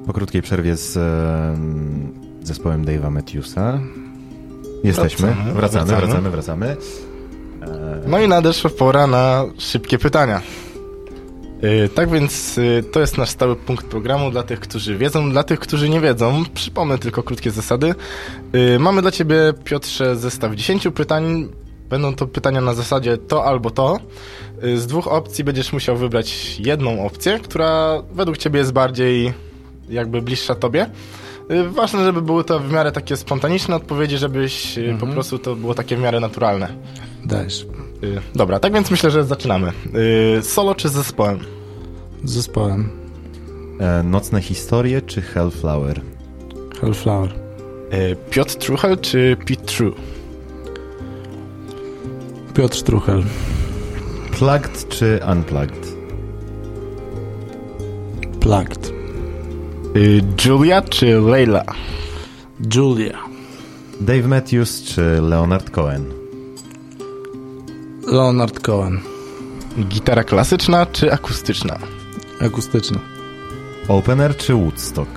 Po krótkiej przerwie z zespołem Dave'a Matthewsa jesteśmy. Wracamy. No i nadeszła pora na szybkie pytania. Tak więc to jest nasz stały punkt programu dla tych, którzy wiedzą, dla tych, którzy nie wiedzą. Przypomnę tylko krótkie zasady. Mamy dla ciebie, Piotrze, zestaw 10 pytań. Będą to pytania na zasadzie to albo to. Z 2 opcji będziesz musiał wybrać jedną opcję, która według ciebie jest bardziej jakby bliższa tobie. Ważne, żeby były to w miarę takie spontaniczne odpowiedzi, żebyś po prostu to było takie w miarę naturalne. Dajesz. Dobra, tak więc myślę, że zaczynamy. Solo czy z zespołem? Z zespołem. Nocne historie czy Hellflower? Hellflower. Piotr Truchel czy Pete True? Piotr Truchel. Plugged czy Unplugged? Plugged. Julia czy Leila? Julia. Dave Matthews czy Leonard Cohen? Leonard Cohen. Gitara klasyczna czy akustyczna? Akustyczna. Opener czy Woodstock?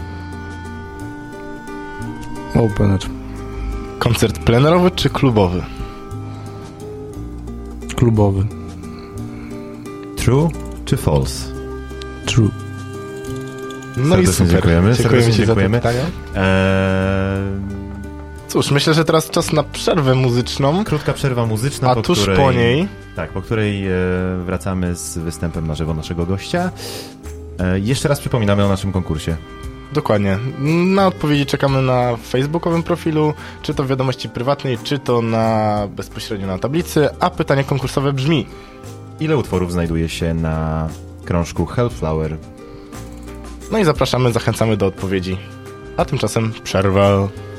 Opener. Koncert plenerowy czy klubowy? Klubowy. True czy false? True. No i super. Dziękujemy. Serdecznie dziękujemy. Za te pytania. Cóż, myślę, że teraz czas na przerwę muzyczną. Krótka przerwa muzyczna, po niej... Tak, po której wracamy z występem na żywo naszego gościa. Jeszcze raz przypominamy o naszym konkursie. Dokładnie. Na odpowiedzi czekamy na facebookowym profilu, czy to w wiadomości prywatnej, czy to bezpośrednio na tablicy, a pytanie konkursowe brzmi: ile utworów znajduje się na krążku Hellflower? No i zapraszamy, zachęcamy do odpowiedzi. A tymczasem przerwa.